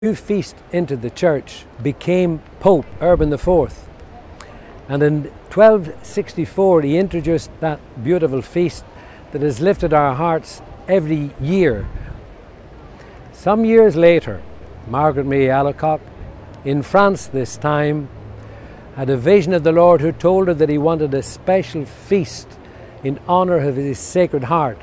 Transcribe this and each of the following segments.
new feast into the church became Pope Urban IV. And in 1264 he introduced that beautiful feast that has lifted our hearts every year. Some years later, Margaret Mary Alacoque, in France this time, had a vision of the Lord who told her that he wanted a special feast in honor of his Sacred Heart.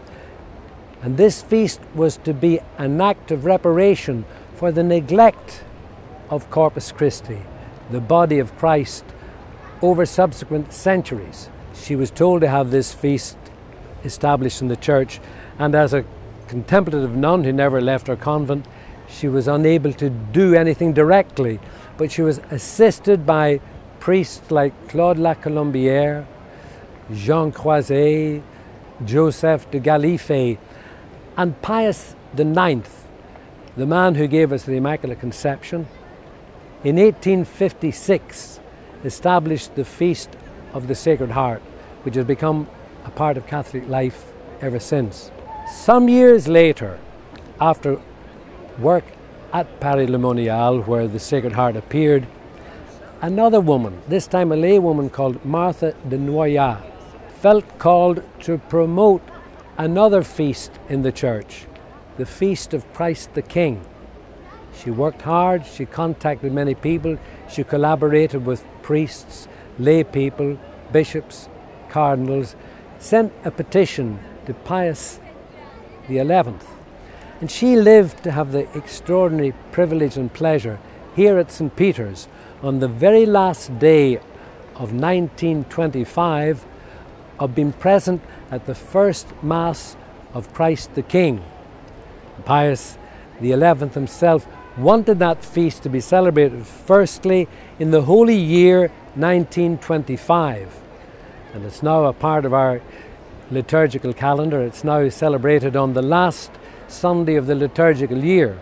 And this feast was to be an act of reparation for the neglect of Corpus Christi, the body of Christ, over subsequent centuries. She was told to have this feast established in the church, and as a contemplative nun who never left her convent, she was unable to do anything directly, but she was assisted by priests like Claude La Colombière, Jean Croiset, Joseph de Galifet, and Pius IX, the man who gave us the Immaculate Conception, in 1856 established the Feast of the Sacred Heart, which has become a part of Catholic life ever since. Some years later, after work at Paris-le-Monial, where the Sacred Heart appeared, another woman, this time a laywoman called Martha de Noyat, felt called to promote another feast in the church, the Feast of Christ the King. She worked hard, she contacted many people, she collaborated with priests, lay people, bishops, cardinals, sent a petition to Pius XI. And she lived to have the extraordinary privilege and pleasure here at St. Peter's on the very last day of 1925 of being present at the first Mass of Christ the King. Pius XI himself wanted that feast to be celebrated firstly in the holy year 1925. And it's now a part of our liturgical calendar. It's now celebrated on the last Sunday of the liturgical year.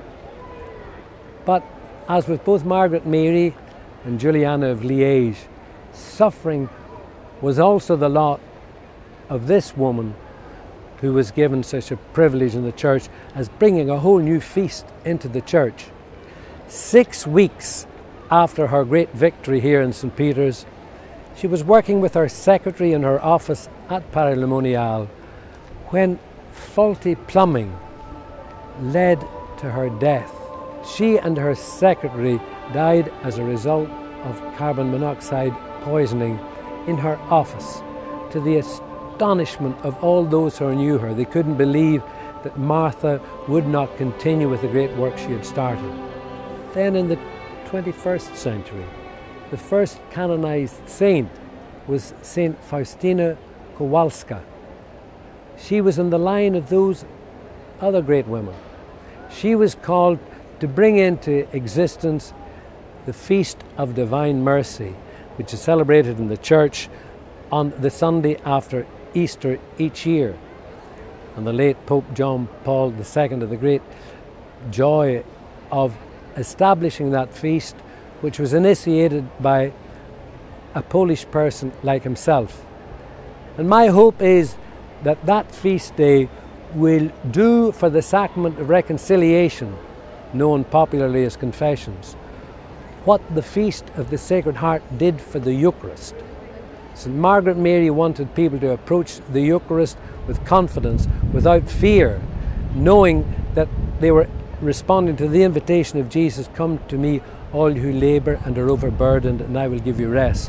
But as with both Margaret Mary and Juliana of Liège, suffering was also the lot of this woman who was given such a privilege in the church as bringing a whole new feast into the church. 6 weeks after her great victory here in St. Peter's, she was working with her secretary in her office at Paris-le-Monial when faulty plumbing led to her death. She and her secretary died as a result of carbon monoxide poisoning in her office, to the astonishment of all those who knew her. They couldn't believe that Martha would not continue with the great work she had started. Then in the 21st century, the first canonized saint was Saint Faustina Kowalska. She was in the line of those other great women. She was called to bring into existence the Feast of Divine Mercy, which is celebrated in the church on the Sunday after Easter each year. And the late Pope John Paul II had the great joy of establishing that feast, which was initiated by a Polish person like himself. And my hope is that that feast day will do for the sacrament of reconciliation, known popularly as confessions, what the Feast of the Sacred Heart did for the Eucharist. St. Margaret Mary wanted people to approach the Eucharist with confidence, without fear, knowing that they were responding to the invitation of Jesus, "Come to me, all who labour and are overburdened, and I will give you rest."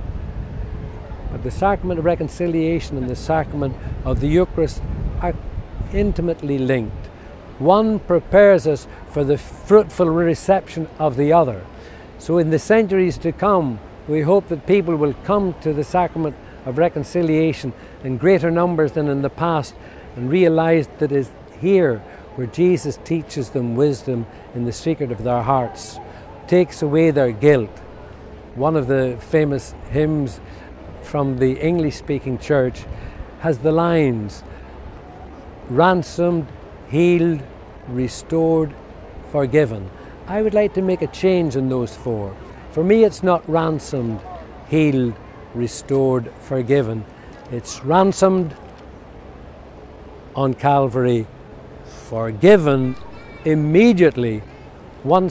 But the sacrament of reconciliation and the sacrament of the Eucharist are intimately linked. One prepares us for the fruitful reception of the other. So in the centuries to come, we hope that people will come to the sacrament of reconciliation in greater numbers than in the past, and realize that it is here where Jesus teaches them wisdom in the secret of their hearts, takes away their guilt. One of the famous hymns from the English-speaking church has the lines, ransomed, healed, restored, forgiven. I would like to make a change in those four. For me, it's not ransomed, healed, restored, forgiven. It's ransomed on Calvary, forgiven immediately one